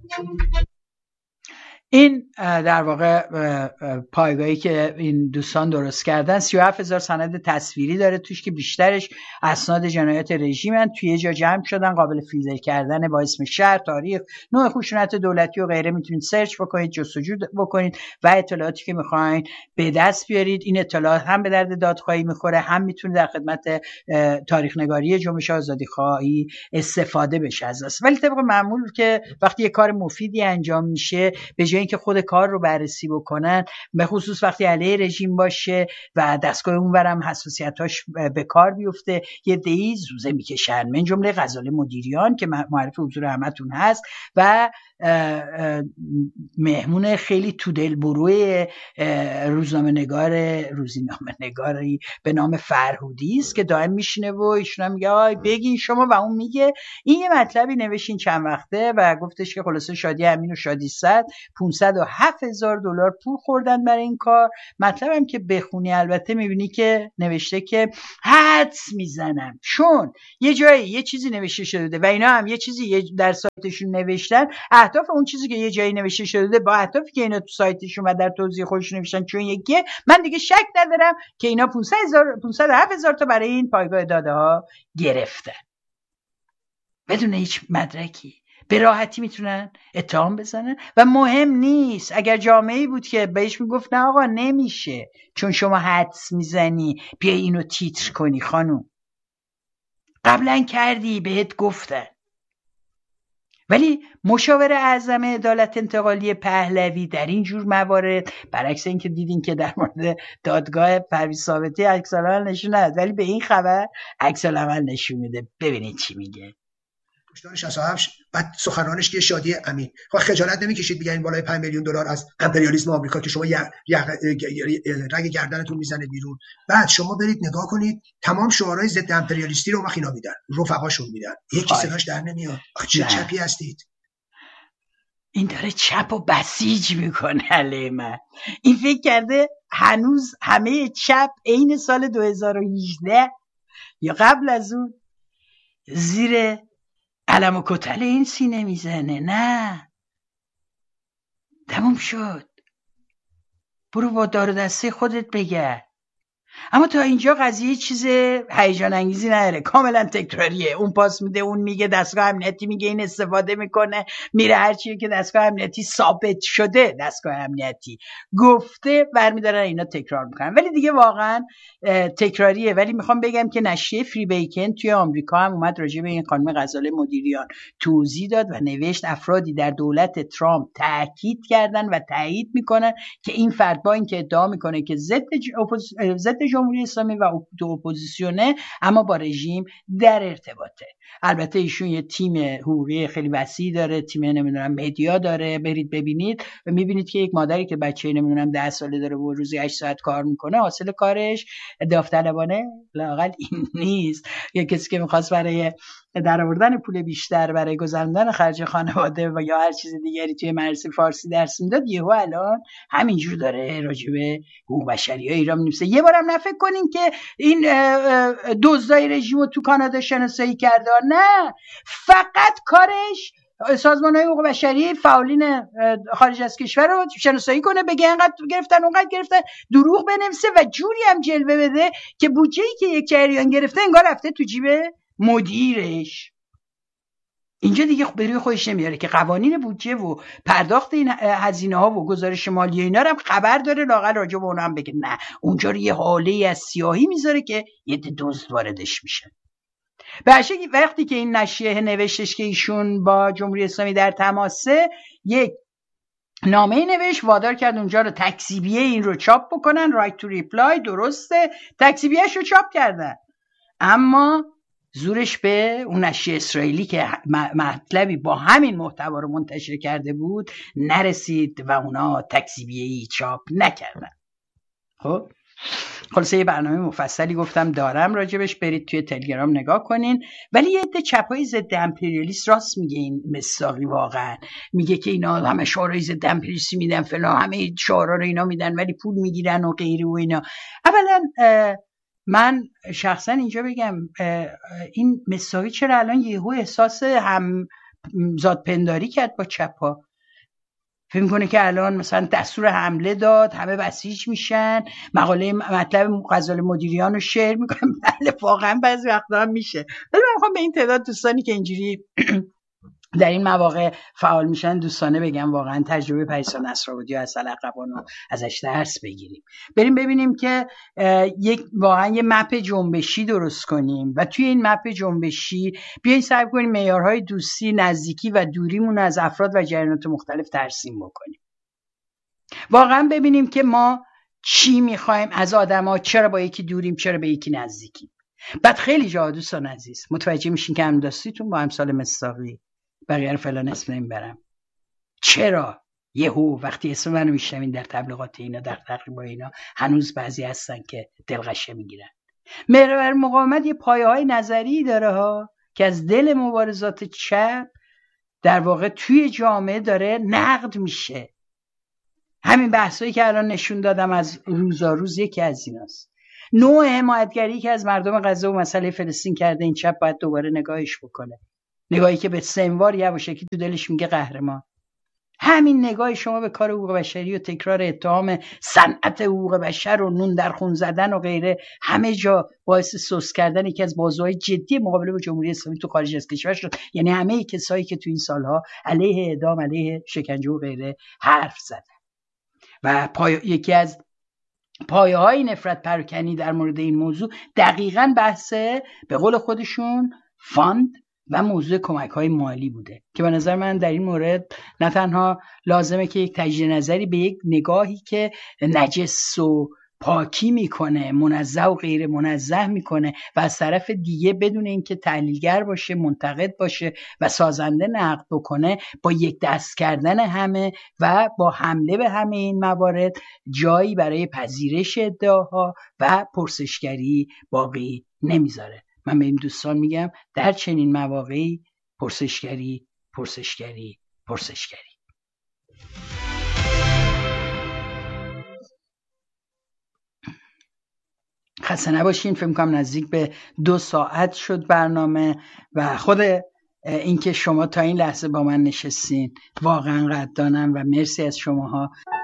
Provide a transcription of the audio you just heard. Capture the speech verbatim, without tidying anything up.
این در واقع پایگاهی که این دوستان درست کردن سی و هفت هزار سند تصویری داره توش که بیشترش اسناد جنایات رژیمن، توی یه جا جمع شدن، قابل فیلتر کردن با اسم شهر، تاریخ، نوع خشونت دولتی و غیره. میتونید سرچ بکنید، جستجو بکنید و اطلاعاتی که میخواین به دست بیارید. این اطلاعات هم به درد دادخواهی میخوره، هم میتونه در خدمت تاریخ نگاری جنبش آزادی خواهی استفاده بشه از اصل. ولی طبق معمول که وقتی یه کار مفیدی انجام میشه، به جای اینکه خود کار رو بررسی بکنن، به خصوص وقتی علیه رژیم باشه و دستگاه اونورم حساسیتاش به کار بیفته، یه دهی زوزه میکشن، من جمله غزاله مدیریان که معرف حضور همتون هست و مهمون خیلی تو دل بروی روزنامه نگار روزنامه نگاری به نام فرهودی است که دائم میشینه و ایشون میگه آی بگین شما و اون میگه. این یه مطلبی نوشین چند وقته و گفتش که خلاصه شادی امین و شادی صد پانصد و هفت هزار دلار پول خوردن برای این کار. مطلبم که بخونی البته میبینی که نوشته که حدس میزنم چون یه جایی یه چیزی نوشته شده و اینا هم یه چیزی در سایتشون نوشتن، اهداف اون چیزی که یه جایی نوشته شده با اهدافی که اینا تو سایتشون و در توضیح خودشون نوشتن چون یکیه، من دیگه شک ندارم که اینا پانصد و هفت هزار تا برای این پایگاه داده ها گرفتن بدون هیچ مدرکی. به راحتی میتونن اتهام بزنن و مهم نیست. اگر جامعه‌ای بود که بهش میگفت نه آقا نمیشه چون شما حدس میزنی، بیا اینو تیتر کنی خانوم، قبلا کردی بهت گفتن. ولی مشاور اعظم عدالت انتقالی پهلوی در این جور موارد، برعکس اینکه دیدین که در مورد دادگاه پرویز ثابتی عکس العمل نشون نداد، ولی به این خبر عکس العمل نشون میده. ببینید چی میگه. کشتار شصت و هفت بعد سخنرانش که شادی امین، خب خجالت نمیکشید بگین بالای پنج میلیون دلار از امپریالیسم آمریکا که شما رگ گردنتون میزنه بیرون، بعد شما برید نگاه کنید تمام شعارهای ضد امپریالیستی رو مخینا میدن، رفقاشون میدن، یکی صداش در نمیاد. چه چپی هستید؟ این داره چپ و بسیج میکنه علیه من. این فکر کرده هنوز همه چپ عین سال دو هزار و هجده یا قبل از اون زیر علم و کتل این سینه میزنه. نه تموم شد، برو با دار و دسته خودت بگرد. اما تا اینجا قضیه چیز هیجان انگیزی نداره، کاملا تکراریه. اون پاس میده، اون میگه، دستگاه امنیتی میگه، این استفاده میکنه، میره هر چیزی که دستگاه امنیتی ثابت شده دستگاه امنیتی گفته برمیدارن اینا تکرار میکنن. ولی دیگه واقعا تکراریه. ولی میخوام بگم که نشریه فری بیکن توی آمریکا هم اومد راجع به این خانم غزاله مدیریان توضیح داد و نوشت افرادی در دولت ترامپ تاکید کردن و تایید میکنن که این فرد با اینکه ادعا میکنه که ضد ضد جمهوری اسلامی و تو اپوزیسیونه اما با رژیم در ارتباطه. البته ایشون یه تیم حقوقی خیلی وسیع داره، تیم نمیدونم مدیا داره، برید ببینید و میبینید که یک مادری که بچه نمیدونم ده ساله داره و روزی هشت ساعت کار میکنه، حاصل کارش داوطلبانه لااقل این نیست. یه کسی که میخواست برای در آوردن پول بیشتر برای گذراندن خرج خانواده و یا هر چیز دیگری توی مدرسه فارسی درس میداد، یهو الان همینجور داره راجع به حقوق بشری ایران می‌نویسه. یه بارم نفکر کنین که این دزدای رژیمو تو کانادا شناسایی کرده. نه، فقط کارش سازمان‌های حقوق بشری فعالین خارج از کشور رو شناسایی کنه، بگه اینقدر گرفتن اونقدر گرفتن، دروغ بنویسه و جوری هم جلوه بده که بودجه‌ای که یک جریان گرفته انگار رفته تو جیب مدیرش. اینجا دیگه بروی خودش نمیاره که قوانین بودجه و پرداخت این هزینه ها و گزارش مالی اینا رو هم خبر داره، لااقل راجع به اونها هم بگه. نه، اونجا رو یه حاله از سیاهی میذاره که یه دزد واردش میشه. باشه وقتی که این نشریه نوشتش که ایشون با جمهوری اسلامی در تماسه، یک نامه نوشت وادار کرد اونجا رو تکذیبیه این رو چاپ بکنن، رایت تو ریپلای، درسته تکذیبیه‌اش رو چاپ کردن، اما زورش به اون نشریه اسرائیلی که مطلبی با همین محتوا رو منتشر کرده بود نرسید و اونا تکذیبیه‌ای چاپ نکردن. خب خلاصه یه برنامه مفصلی گفتم دارم راجبش، برید توی تلگرام نگاه کنین. ولی یه عده چپای ضد امپریالیست راست میگه این مساقی، واقعا میگه که اینا همه شعارهای ضد امپریالیستی میدن فلان، همه شعارها رو اینا میدن ولی پول میگیرن و غیره و اینا. اولا من شخصا اینجا بگم این مساقی چرا الان یهو احساس هم ذاتپنداری کرد با چپ ها. فکر میکنه که الان مثلا دستور حمله داد، همه بسیج میشن، مقاله مطلب غزال مدیریان رو شیر میکنن. بله واقعا بعضی وقتا هم میشه. ولی من میخوام به این تعداد دوستانی که اینجوری در این مواقع فعال میشن دوستانه بگم واقعا تجربه پریسا نصرآبادی و حسن عقبان رو ازش درس بگیریم. بریم ببینیم که یک واقعا یه مپ جنبشی درست کنیم و توی این مپ جنبشی بیاین سعی کنیم معیارهای دوستی، نزدیکی و دوریمون از افراد و جریانات مختلف ترسیم بکنیم. واقعا ببینیم که ما چی میخوایم از آدما، چرا با یکی دوریم، چرا به یکی نزدیکیم. بعد خیلی جا دوستان عزیز متوجه میشین که همداستیتون با امثال مصداقی بقیه رو فلان اسم نمیبرم. چرا یهو وقتی اسم منو میشنوین در تبلیغات اینا، در تقریبا اینا، هنوز بعضی هستن که دلغشه میگیرن. محور مقاومت یه پایه‌های نظری داره ها که از دل مبارزات چپ در واقع توی جامعه داره نقد میشه. همین بحثایی که الان نشون دادم از روزاروز یکی از ایناست. نوع حمایتگری که از مردم غزه و مسئله فلسطین کرده این چپ باید دوباره نگاهش بکنه. نگاهی که به سنوار یواشکی تو دلش میگه قهرمان. همین نگاه شما به کار حقوق بشری و تکرار اتهام صنعت حقوق بشر و نون در خون زدن و غیره همه جا باعث سوس کردن یکی از بازوهای جدی مقابله با جمهوری اسلامی تو خارج از کشور شد. یعنی همه کسایی که تو این سالها علیه اعدام، علیه شکنجه و غیره حرف زدن. و پای... یکی از پایه‌های نفرت پراکنی در مورد این موضوع دقیقاً بحث به قول خودشون فاند و موضوع کمک‌های مالی بوده که به نظر من در این مورد نه تنها لازمه که یک تجدید نظری به یک نگاهی که نجس و پاکی میکنه، منزه و غیر منزه میکنه و از طرف دیگه بدون اینکه تحلیلگر باشه، منتقد باشه و سازنده نقد بکنه، با یک دست کردن همه و با حمله به همه این موارد جایی برای پذیرش ادعاها و پرسشگری باقی نمیذاره. من به این دوستان میگم در چنین مواقعی پرسشگری پرسشگری پرسشگری. خسته نباشین. فکر می‌کنم نزدیک به دو ساعت شد برنامه و خود اینکه شما تا این لحظه با من نشستین واقعا قدردانم و مرسی از شماها.